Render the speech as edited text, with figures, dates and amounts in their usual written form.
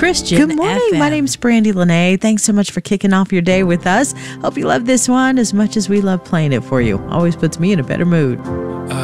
Christian Good morning. FM. My name's Brandy Lene. Thanks so much for kicking off your day with us. Hope you love this one as much as we love playing it for you. Always puts me in a better mood.